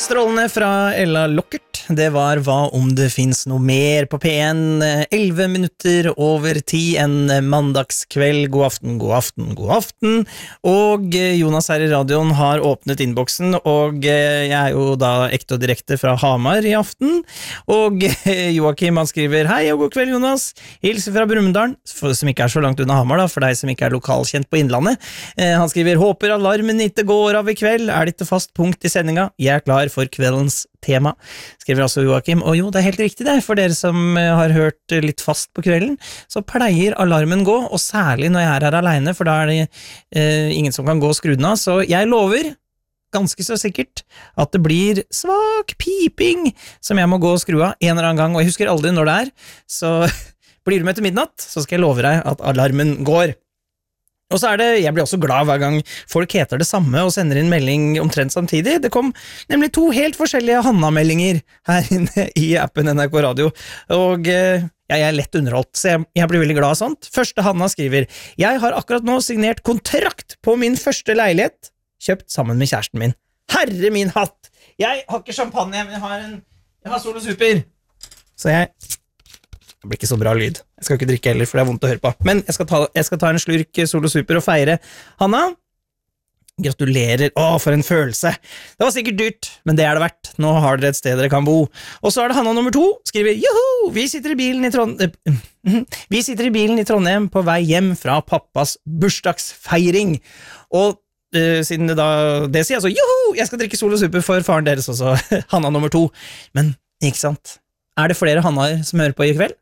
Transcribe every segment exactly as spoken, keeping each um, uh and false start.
Strålende fra Ella Lockert. Det var Hva om det finnes noe mer på P en. elleve minutter over ti en mandagskveld. God aften, god aften, god aften. Og Jonas her i radioen har åpnet innboksen, og jeg er jo da ekte og direkte fra Hamar i aften. Og Joakim han skriver: Hei og god kveld, Jonas. Hilser fra Brumunddal, som ikke er så langt unna Hamar da, for deg som ikke er lokalkjent på Innlandet. Han skriver: Håper alarmen ikke går av i kveld. Er det ikke fast punkt i sendinga? Jeg er klar for kveldens tema, skriver altså Joakim. Og jo, det er helt riktig det, for dere som har hørt litt fast på kvelden, så pleier alarmen gå, og særlig når jeg er her alene, for da er det eh, ingen som kan gå og skru den av, så jeg lover ganske så sikkert at det blir svak piping som jeg må gå og skru av en eller annen gang, og jeg husker aldri når det er, så blir du med til midnatt, så skal jeg love deg at alarmen går. Og så er det, jeg blir også glad hver gang folk heter det samme og sender inn melding omtrent samtidig. Det kom nemlig to helt forskjellige Hanna-meldinger her inne i appen N R K Radio, og ja, jeg er lett underholdt, så jeg, jeg blir veldig glad av sånt. Første Hanna skriver: Jeg har akkurat nå signert kontrakt på min første leilighet, kjøpt sammen med kjæresten min. Herre min hatt! Jeg har ikke champagne, men jeg har en, jeg har Solo Super. Så jeg... Det blir ikke så bra lyd. Jeg skal ikke drikke heller, for det er vondt å høre på. Men jeg skal ta, jeg skal ta en slurk Solo Super og feire. Hanna, gratulerer. Å, for en følelse. Det var sikkert dyrt, men det er det verdt. Nå har dere et sted dere kan bo. Og så er det Hanna nummer to, skriver: Joho, vi sitter i bilen i Trondheim Vi sitter i bilen i Trondheim på vei hjem fra pappas bursdagsfeiring. Og uh, siden det da det sier, altså, joho, jeg skal drikke Solo Super for faren deres også, Hanna nummer to. Men, ikke sant? Er det flere Hannaer som hører på i kveld?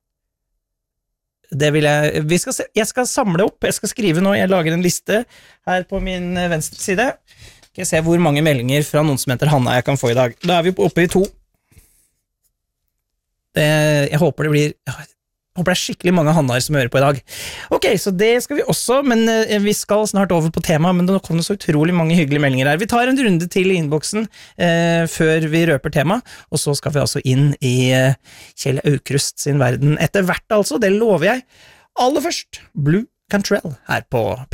Det vil jeg, vi skal se, jeg skal samle opp, jeg skal skrive nå, jeg lager en liste her på min venstre side. Skal jeg se hvor mange meldinger fra noen som heter Hanna jeg kan få i dag. Da er vi oppe i to. Det, jeg håper det blir, jeg håper det er skikkelig mange Hannaer som hører på i dag. Ok, så det skal vi også, men eh, vi skal snart over på tema, men det kommer så utrolig mange hyggelige meldinger her. Vi tar en runde til i innboksen eh, før vi røper tema, og så skal vi altså inn i eh, Kjell Aukrust sin verden etter hvert altså, det lover jeg. Aller først, Blue Cantrell her på P